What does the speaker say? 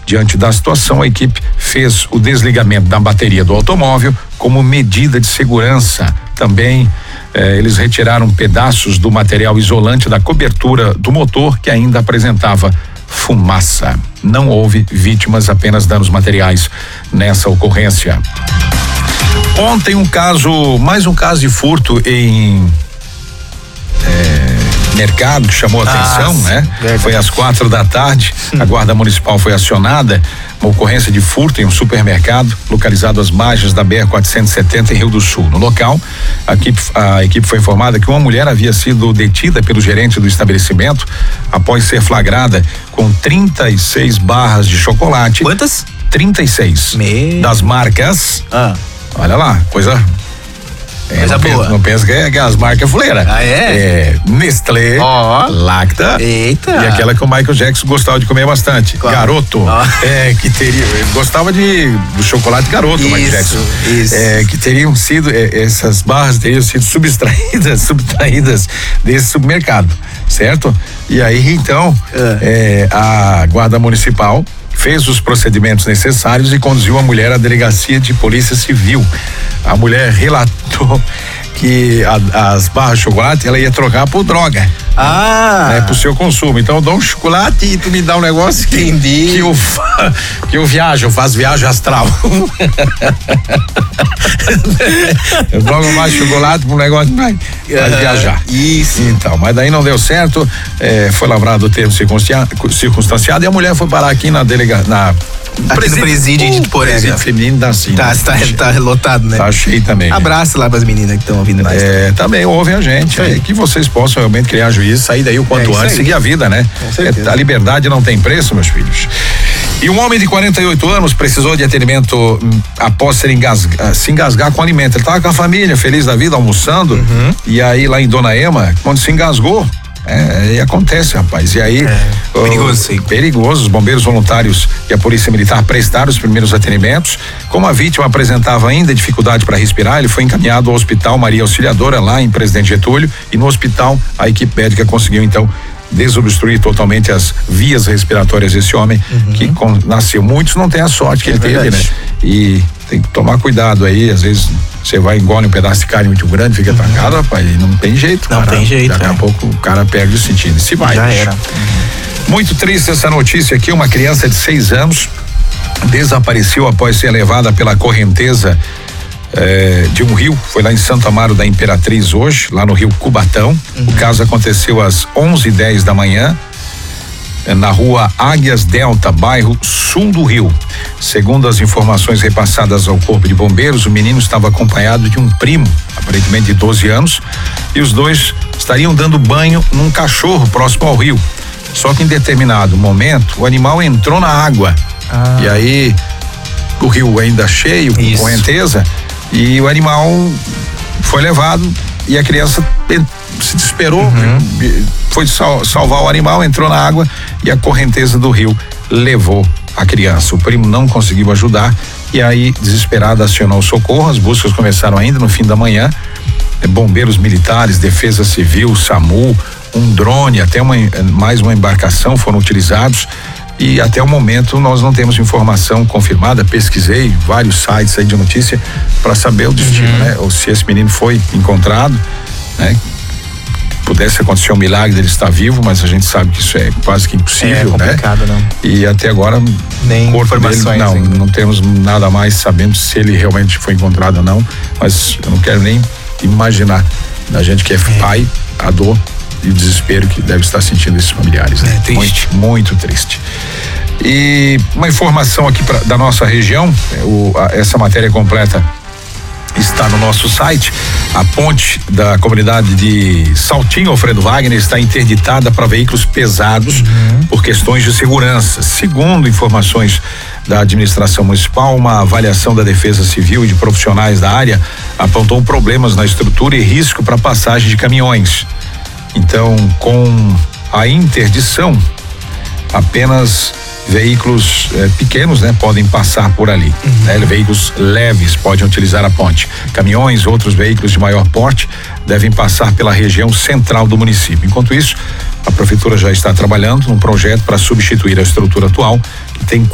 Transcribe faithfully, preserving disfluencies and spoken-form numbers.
Diante da situação, a equipe fez o desligamento da bateria do automóvel como medida de segurança. Também eh, eles retiraram pedaços do material isolante da cobertura do motor que ainda apresentava fumaça. Não houve vítimas, apenas danos materiais nessa ocorrência. Ontem um caso, mais um caso de furto em é, mercado que chamou a atenção, ah, né? Verdade. Foi às quatro da tarde, hum. a Guarda Municipal foi acionada, uma ocorrência de furto em um supermercado localizado às margens da B R quatrocentos e setenta em Rio do Sul. No local, a equipe, a equipe foi informada que uma mulher havia sido detida pelo gerente do estabelecimento após ser flagrada com trinta e seis barras de chocolate. Quantas? trinta e seis. Me... Das marcas. Ah. Olha lá, coisa. É, coisa não boa. Pensa, não pensa que é, que é as marcas fuleiras. Ah, é? É Nestlé, oh. Lacta. Eita. E aquela que o Michael Jackson gostava de comer bastante. Claro. Garoto. Oh. É, que teria. Ele gostava de do chocolate garoto, o Michael Jackson. Isso. É, que teriam sido, é, essas barras teriam sido subtraídas, subtraídas desse supermercado, certo? E aí, então, é. É, a Guarda Municipal fez os procedimentos necessários e conduziu a mulher à delegacia de polícia civil. A mulher relatou que a, as barras de chocolate ela ia trocar por droga. Ah! Né, pro seu consumo. Então eu dou um chocolate e tu me dá um negócio que, Entendi. que, eu, que eu viajo, eu faço viagem astral. Eu drogo mais chocolate pro negócio vai, vai uh, viajar. Isso. Então, mas daí não deu certo, é, foi lavrado o termo circunstanciado e a mulher foi parar aqui na delega, na Aqui presídio, no presídio de Porém. Presídio feminino da Sim. Tá, tá, tá lotado, né? Tá cheio também. Abraço lá pras meninas que estão ouvindo nós. É, também ouvem a gente. É, que vocês possam realmente criar juízo, sair daí o quanto é, antes, seguir a vida, né? Com certeza. É, a liberdade não tem preço, meus filhos. E um homem de quarenta e oito anos precisou de atendimento hum, após ser engasga, se engasgar com alimento. Ele estava com a família, feliz da vida, almoçando. Uhum. E aí lá em Dona Ema, quando se engasgou, É, e acontece, rapaz. E aí. É, perigoso, sim. Perigoso. Os bombeiros voluntários e a Polícia Militar prestaram os primeiros atendimentos. Como a vítima apresentava ainda dificuldade para respirar, ele foi encaminhado ao Hospital Maria Auxiliadora, lá em Presidente Getúlio. E no hospital, a equipe médica conseguiu, então, desobstruir totalmente as vias respiratórias desse homem, uhum. que com, nasceu. Muitos não têm a sorte que é ele verdade. teve, né? E tem que tomar cuidado aí, às vezes. Você vai engole um pedaço de carne muito grande, fica uhum. trancado, rapaz, não tem jeito. Não cara. tem jeito. Daqui é. a pouco o cara perde o sentido. Se vai. Já era. Uhum. Muito triste essa notícia aqui, uma criança de seis anos desapareceu após ser levada pela correnteza eh, de um rio, foi lá em Santo Amaro da Imperatriz hoje, lá no rio Cubatão. Uhum. O caso aconteceu às onze e dez da manhã, na rua Águias Delta, bairro Sul do Rio. Segundo as informações repassadas ao Corpo de Bombeiros, o menino estava acompanhado de um primo, aparentemente de doze anos, e os dois estariam dando banho num cachorro próximo ao rio. Só que em determinado momento, o animal entrou na água. Ah. E aí, o rio ainda cheio, com Isso. correnteza, e o animal foi levado e a criança se desesperou, uhum. foi sal, salvar o animal, entrou na água e a correnteza do rio levou a criança. O primo não conseguiu ajudar e aí, desesperado, acionou o socorro. As buscas começaram ainda no fim da manhã. Bombeiros militares, Defesa Civil, SAMU, um drone, até uma, mais uma embarcação foram utilizados. E até o momento nós não temos informação confirmada. Pesquisei vários sites aí de notícia para saber o destino, uhum. né? Ou se esse menino foi encontrado, né? Pudesse acontecer um milagre dele estar vivo, mas a gente sabe que isso é quase que impossível, é complicado, né? Não. E até agora nem informações dele, não, ainda. não temos nada mais sabendo se ele realmente foi encontrado ou não, mas eu não quero nem imaginar da gente que é, é. pai, a dor e o desespero que deve estar sentindo esses familiares, né? É triste. Muito, muito triste. E uma informação aqui pra, da nossa região, o, a, essa matéria completa está no nosso site. A ponte da comunidade de Saltinho Alfredo Wagner está interditada para veículos pesados uhum. por questões de segurança. Segundo informações da administração municipal, uma avaliação da Defesa Civil e de profissionais da área apontou problemas na estrutura e risco para passagem de caminhões. Então, com a interdição, apenas veículos eh, pequenos, né, podem passar por ali. Uhum. Né? Veículos leves podem utilizar a ponte. Caminhões, outros veículos de maior porte devem passar pela região central do município. Enquanto isso, a prefeitura já está trabalhando num projeto para substituir a estrutura atual, que tem